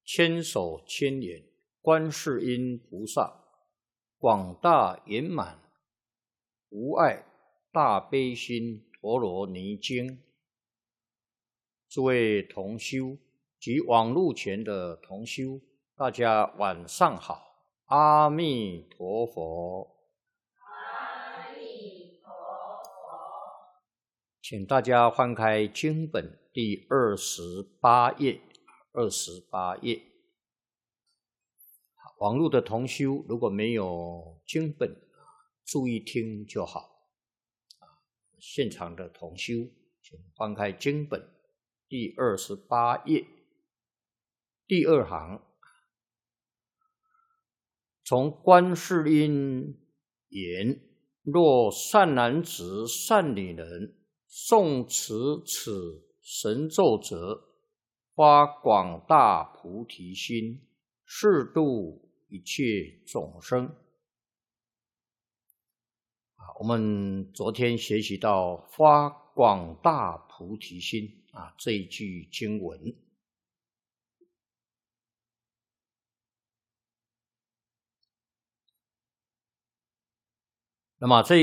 千手千眼观世音菩萨，广大圆满无碍大悲心陀罗尼经。诸位同修及网络前的同修，大家晚上好，阿弥陀佛。 阿弥陀佛。 请大家翻开经本第28页。28页。网络的同修如果没有经本，注意听就好。现场的同修，请翻开经本第28页第2行，从观世音言：若善男子、善女人诵持此神咒者，发广大菩提心，誓度一切众生。我们昨天学习到发广大菩提心这一句经文。那么这